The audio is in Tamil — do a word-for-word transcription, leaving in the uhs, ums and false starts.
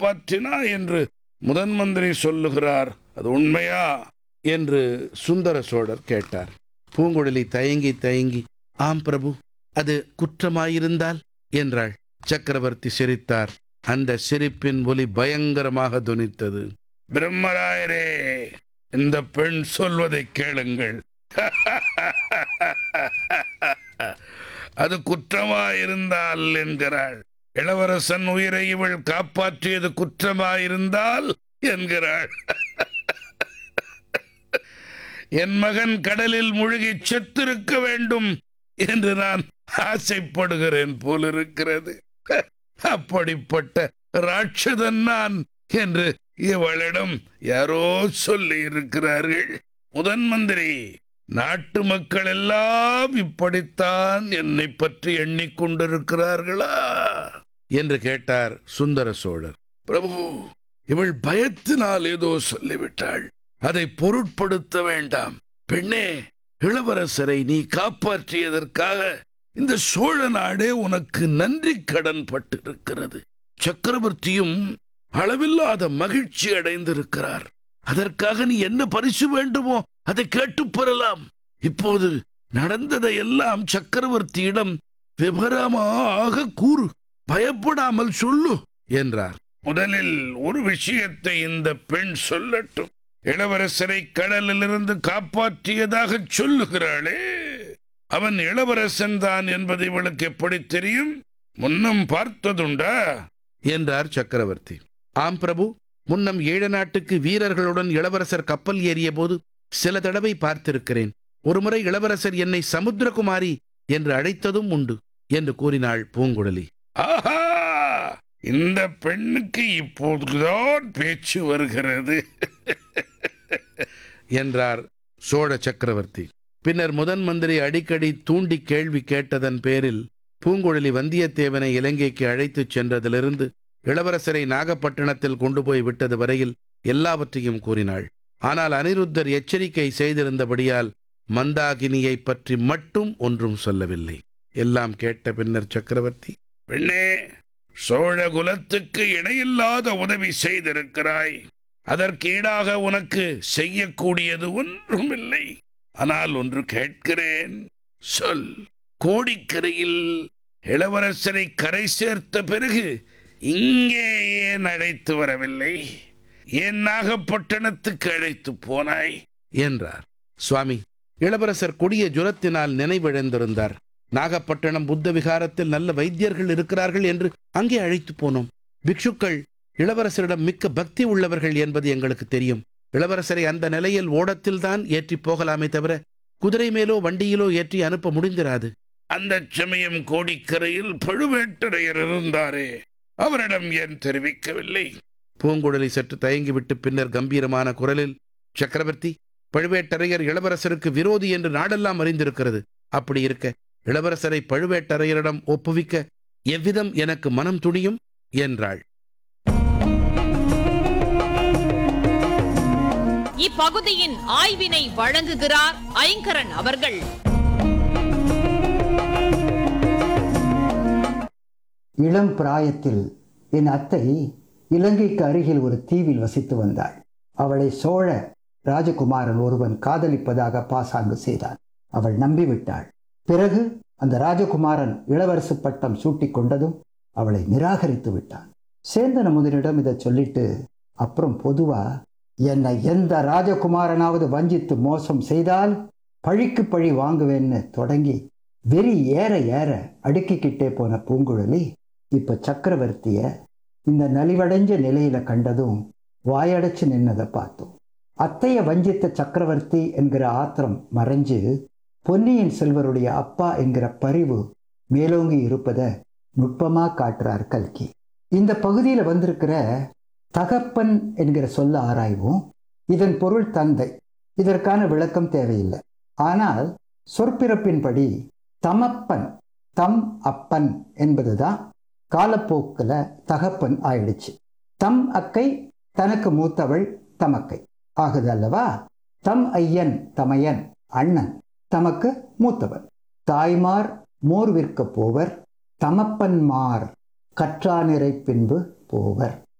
காப்பாற்றினா என்று முதன் மந்திரி சொல்லுகிறார். அது உண்மையா என்று சுந்தர சோழர் கேட்டார். பூங்குழலி தயங்கி தயங்கி ஆம் பிரபு, அது குற்றமாயிருந்தால் என்றாள். சக்கரவர்த்தி சிரித்தார். அந்த சிரிப்பின் ஒலி பயங்கரமாக தொனித்தது. பிரம்மராயரே, இந்த பெண் சொல்வதை கேளுங்கள். அது குற்றமாயிருந்தால் என்கிறாள். இளவரசன் உயிரை இவள் காப்பாற்றியது குற்றமாயிருந்தால் என்கிறாள். என் மகன் கடலில் மூழ்கி செத்திருக்க வேண்டும் என்று நான் ஆசைப்படுகிறேன் போலிருக்கிறது. அப்படிப்பட்ட ராட்சதன் நான் என்று இவளிடம் யாரோ சொல்லி இருக்கிறார்கள். முதன் மந்திரி, நாட்டு மக்கள் எல்லாம் இப்படித்தான் என்னை பற்றி எண்ணிக்கொண்டிருக்கிறார்களா என்று கேட்டார் சுந்தர சோழர். பிரபு, இவள் பயத்தினால் ஏதோ சொல்லிவிட்டாள். அதை பொருட்படுத்த வேண்டாம். பெண்ணே, இளவரசரை நீ காப்பாற்றியதற்காக இந்த சோழ நாடே உனக்கு நன்றி கடன் பட்டிருக்கிறது. சக்கரவர்த்தியும் அளவில்லாத மகிழ்ச்சி அடைந்திருக்கிறார். அதற்காக நீ என்ன பரிசு வேண்டுமோ அதை கேட்டு பெறலாம். இப்போது நடந்ததை எல்லாம் சக்கரவர்த்தியிடம் விவரமாக கூறு, பயப்படாமல் சொல்லு என்றார். முதலில் ஒரு விஷயத்தை இந்த பெண் சொல்லட்டும். இளவரசரை கடலிலிருந்து காப்பாற்றியதாக சொல்லுகிறாளே, அவன் இளவரசன் தான் என்பது இவளுக்கு எப்படி தெரியும்? முன்னம் பார்த்ததுண்டா என்றார் சக்கரவர்த்தி. ஆம் பிரபு, முன்னம் ஈழ நாட்டுக்கு வீரர்களுடன் இளவரசர் கப்பல் ஏறிய போது சில தடவை பார்த்திருக்கிறேன். ஒருமுறை இளவரசர் என்னை சமுத்திரகுமாரி என்று அழைத்ததும் உண்டு என்று கூறினாள் பூங்குழலி. ஆஹா, இந்த பெண்ணுக்கு இப்போதுதான் பேச்சு வருகிறது என்றார் சோழ சக்கரவர்த்தி. பின்னர் முதன் மந்திரி அடிக்கடி தூண்டி கேள்வி கேட்டதன் பேரில் பூங்குழலி வந்தியத்தேவனை இலங்கைக்கு அழைத்துச் சென்றதிலிருந்து இளவரசரை நாகப்பட்டினத்தில் கொண்டு போய் விட்டது வரையில் எல்லாவற்றையும் கூறினாள். ஆனால் அனிருத்தர் எச்சரிக்கை செய்திருந்தபடியால் மந்தாகினியை பற்றி மட்டும் ஒன்றும் சொல்லவில்லை. எல்லாம் கேட்ட பின்னர் சக்கரவர்த்தி, பெண்ணே, சோழ குலத்துக்கு இணையில்லாத உதவி செய்திருக்கிறாய். அதற்கு ஈடாக உனக்கு செய்யக்கூடியது ஒன்றுமில்லை. ஆனால் ஒன்று கேட்கிறேன், சொல். கோடிக்கரையில் இளவரசரை கரை சேர்த்த பிறகு இங்கே ஏன் அழைத்து வரவில்லை? ஏன் நாகப்பட்டினத்துக்கு அழைத்து போனாய் என்றார். சுவாமி, இளவரசர் கொடிய ஜுரத்தினால் நினைவிழந்திருந்தார். நாகப்பட்டினம் புத்த விகாரத்தில் நல்ல வைத்தியர்கள் இருக்கிறார்கள் என்று அங்கே அழைத்து போனோம். பிக்ஷுக்கள் இளவரசரிடம் மிக்க பக்தி உள்ளவர்கள் என்பது எங்களுக்கு தெரியும். இளவரசரை அந்த நிலையில் ஓடத்தில் தான் ஏற்றி போகலாமே தவிர குதிரை மேலோ வண்டியிலோ ஏற்றி அனுப்ப முடிந்திராது. அந்த சமயம் கோடிக்கரையில் பழுவேட்டரையர் இருந்தாரே, அவரிடம் ஏன் தெரிவிக்கவில்லை? பூங்குழலி சற்று தயங்கிவிட்டு பின்னர் கம்பீரமான குரலில், சக்கரவர்த்தி, பழுவேட்டரையர் இளவரசருக்கு விரோதி என்று நாடெல்லாம் அறிந்திருக்கிறது. அப்படி இருக்க இளவரசரை பழுவேட்டரையரிடம் ஒப்புவிக்க எவ்விதம் எனக்கு மனம் துணியும் என்றாள். இப்பகுதியின் ஆய்வினை வழங்குகிறார் ஐங்கரன் அவர்கள். இளம் பிராயத்தில் என் அத்தை இலங்கைக்கு அருகில் ஒரு தீவில் வசித்து வந்தாள். அவளை சோழ ராஜகுமாரன் ஒருவன் காதலிப்பதாக பாசாங்கு செய்தான். அவள் நம்பிவிட்டாள். பிறகு அந்த ராஜகுமாரன் இளவரசு பட்டம் சூட்டிக் கொண்டதும் அவளை நிராகரித்து விட்டான். சேந்தன் அமுதனிடம் இதை சொல்லிட்டு, அப்புறம் பொதுவா என்னை எந்த ராஜகுமாரனாவது வஞ்சித்து மோசம் செய்தால் பழிக்கு பழி வாங்குவேன்னு தொடங்கி வெறி ஏற ஏற அடுக்கிக்கிட்டே போன பூங்குழலி இப்ப சக்கரவர்த்திய இந்த நலிவடைஞ்ச நிலையில கண்டதும் வாயடைச்சு நின்னதை பார்த்தோம். அத்தைய வஞ்சித்த சக்கரவர்த்தி என்கிற ஆத்திரம் மறைஞ்சு பொன்னியின் செல்வருடைய அப்பா என்கிற பரிவு மேலோங்கி இருப்பதை நுட்பமா காட்டுறார் கல்கி. இந்த பகுதியில் வந்திருக்கிற தகப்பன் என்கிற சொல்ல ஆராய்வோம். இதன் பொருள் தந்தை. இதற்கான விளக்கம் தேவையில்லை. ஆனால் சொற்பிறப்பின்படி தமப்பன், தம் அப்பன் என்பதுதான் காலப்போக்கில் தகப்பன் ஆயிடுச்சு. தம் அக்கை தனக்கு மூத்தவள் தமக்கை ஆகுது அல்லவா? தம் ஐயன் தமையன் அண்ணன் தமக்கு மூத்தவர். தாய்மார் மோர் விற்க போவர், தமப்பன்மார் கற்றானிறை பின்பு போவர்.